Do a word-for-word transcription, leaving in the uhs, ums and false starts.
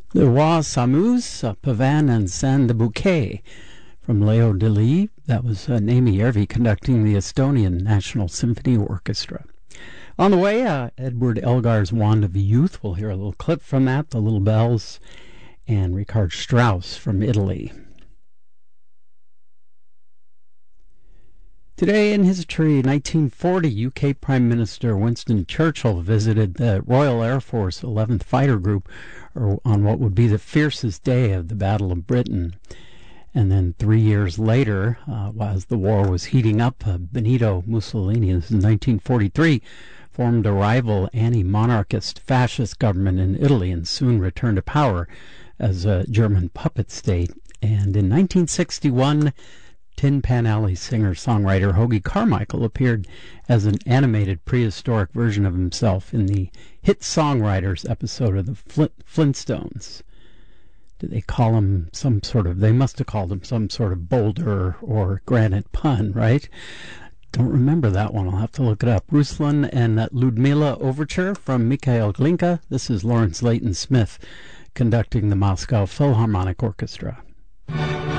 The Roi S'amuse, uh, Pavan and Saint de Bouquet from Leo Deleuze. That was uh, Naimi Järvi conducting the Estonian National Symphony Orchestra. On the way, uh, Edward Elgar's Wand of Youth. We'll hear a little clip from that, The Little Bells, and Richard Strauss from Italy. Today in history, nineteen forty, U K Prime Minister Winston Churchill visited the Royal Air Force eleventh Fighter Group on what would be the fiercest day of the Battle of Britain. And then three years later, uh, as the war was heating up, uh, Benito Mussolini, this is nineteen forty-three, formed a rival anti-monarchist fascist government in Italy and soon returned to power as a German puppet state. And in nineteen sixty-one, Tin Pan Alley singer-songwriter Hoagy Carmichael appeared as an animated prehistoric version of himself in the Hit Songwriters episode of the Flint, Flintstones. Did they call him some sort of, they must have called him some sort of boulder or granite pun, right? Don't remember that one. I'll have to look it up. Ruslan and Ludmila Overture from Mikhail Glinka. This is Lawrence Layton Smith conducting the Moscow Philharmonic Orchestra.